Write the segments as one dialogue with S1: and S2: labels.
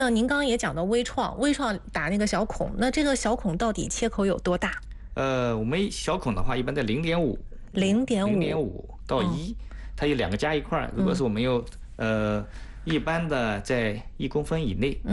S1: 那您刚刚也讲到微创，微创打那个小孔，那这个小孔到底切口有多大？
S2: 我们小孔的话，一般在0.5，到1，它有2个加一块儿。如果是我们有一般的在1公分以内。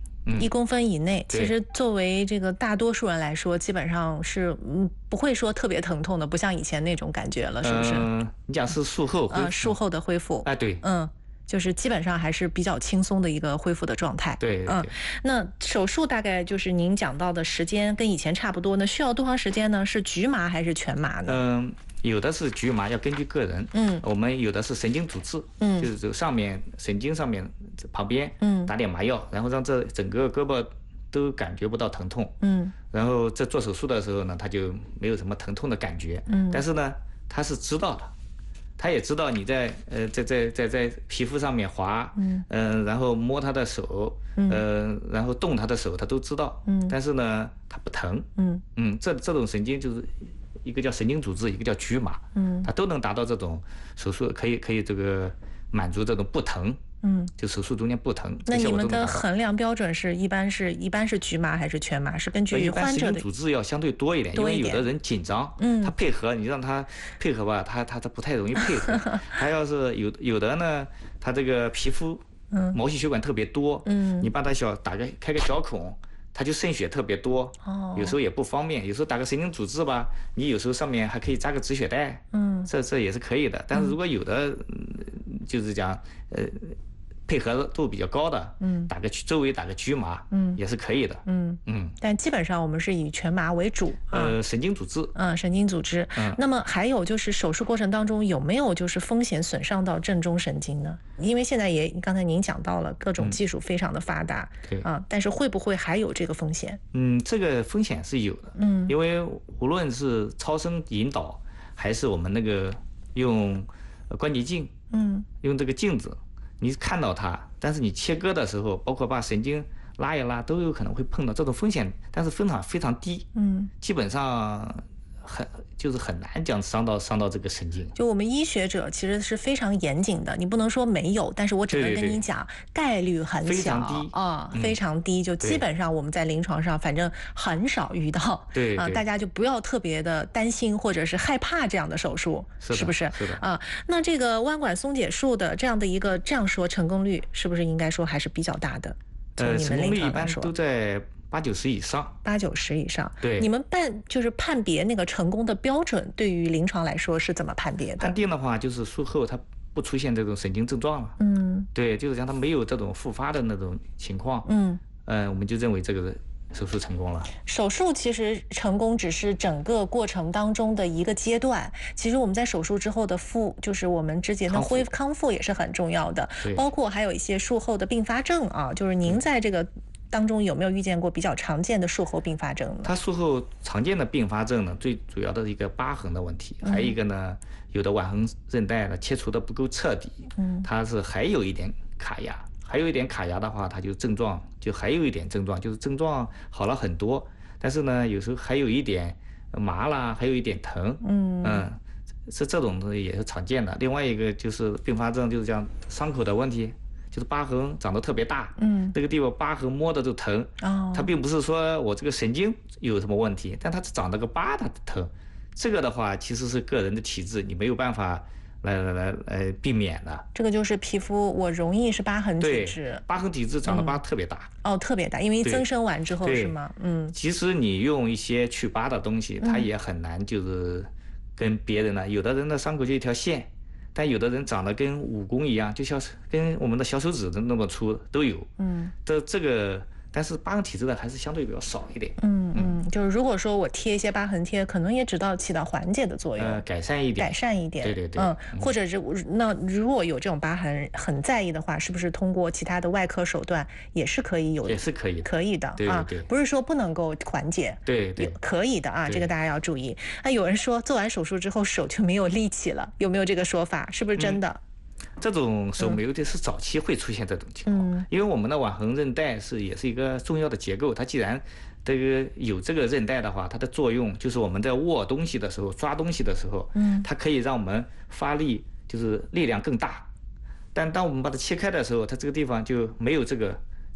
S1: 1公分以内，其实作为这个大多数人来说，基本上是不会说特别疼痛的，不像以前那种感觉了，是不是？
S2: 你讲是术后恢复，
S1: 术后的恢复。
S2: 对，
S1: 就是基本上还是比较轻松的一个恢复的状态。
S2: 对，
S1: 那手术大概就是您讲到的时间跟以前差不多呢，需要多长时间呢？是局麻还是全麻呢？
S2: 有的是局麻，要根据个人。我们有的是神经阻滞，就是这上面神经上面旁边，打点麻药，然后让这整个胳膊都感觉不到疼痛。然后在做手术的时候呢，他就没有什么疼痛的感觉。但是呢，他是知道的。他也知道你在皮肤上面滑，然后摸他的手，然后动他的手，他都知道。但是呢，他不疼。这种神经就是一个叫神经阻滞，一个叫局麻。它都能达到这种手术可以这个满足这种不疼。就手术中间不疼。
S1: 那你们的衡量标准是一般是局麻还是全麻？是根据患者的。
S2: 神经阻滞要相对多一点，因为有的人紧张，他配合你让他配合吧，他不太容易配合。还要是有的呢，他这个皮肤毛细血管特别多，你把他开个小孔，他就渗血特别多，有时候也不方便。有时候打个神经阻滞吧，你有时候上面还可以扎个止血带，这也是可以的。但是如果有的就是讲配合度比较高的，周围打个局麻，也是可以的。
S1: 但基本上我们是以全麻为主。
S2: 神经阻滞。
S1: 神经阻滞。那么还有就是手术过程当中有没有就是风险损伤到正中神经呢？因为现在刚才您讲到了各种技术非常的发达，但是会不会还有这个风险？
S2: 这个风险是有的。因为无论是超声引导，还是我们那个用关节镜，用这个镜子。你看到它，但是你切割的时候，包括把神经拉一拉，都有可能会碰到这种风险，但是非常低。基本上很难讲伤到这个神经。
S1: 就我们医学者其实是非常严谨的，你不能说没有，但是我只能跟你讲，概率很小，
S2: 非常低
S1: 非常低。就基本上我们在临床上反正很少遇到。大家就不要特别的担心或者是害怕这样的手术，是不是？
S2: 是的。
S1: 那这个弯管松解术的这样说成功率是不是应该说还是比较大的？从你们临床来说，
S2: 成功率一般都在80%以上。
S1: 80%以上。
S2: 对。
S1: 你们就是判别那个成功的标准，对于临床来说是怎么判别的？
S2: 判定的话，就是术后它不出现这种神经症状了。对，就是讲它没有这种复发的那种情况。我们就认为这个手术成功了。
S1: 手术其实成功只是整个过程当中的一个阶段，其实我们在手术之后的就是我们之前的康复也是很重要的，包括还有一些术后的并发症啊，就是您在这个当中有没有遇见过比较常见的术后并发症呢？
S2: 它术后常见的并发症呢，最主要的一个疤痕的问题，还有一个呢，有的腕横韧带呢切除的不够彻底，它是还有一点卡牙。还有一点卡牙的话，它还有一点症状，就是症状好了很多，但是呢，有时候还有一点麻啦，还有一点疼。是这种的也是常见的。另外一个就是并发症，就是讲伤口的问题，就是疤痕长得特别大。这个地方疤痕摸着就疼。它并不是说我这个神经有什么问题，但它长了个疤，它疼。这个的话，其实是个人的体质，你没有办法来避免的。
S1: 这个就是皮肤我容易是疤痕体质。
S2: 疤痕体质长的疤特别大。
S1: 特别大，因为增生完之后是吗？
S2: 其实你用一些去疤的东西，它也很难就是跟别人呢，有的人的伤口就一条线，但有的人长得跟武功一样，就像跟我们的小手指的那么粗都有。这个但是疤痕体质的还是相对比较少一点。
S1: 就是如果说我贴一些疤痕贴，可能也起到缓解的作用，
S2: 改善一点。对。
S1: 或者是那如果有这种疤痕很在意的话，是不是通过其他的外科手段也是可以有？
S2: 也是可以的。
S1: 可以的。
S2: 对。
S1: 不是说不能够缓解。
S2: 对。
S1: 可以的啊，这个大家要注意。有人说做完手术之后手就没有力气了，有没有这个说法？是不是真的？
S2: 这种手没有力是早期会出现这种情况，因为我们的腕横韧带也是一个重要的结构，它既然这个有这个韧带的话，它的作用就是我们在握东西的时候、抓东西的时候，它可以让我们发力，就是力量更大。但当我们把它切开的时候，它这个地方就没有这个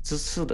S2: 支刺的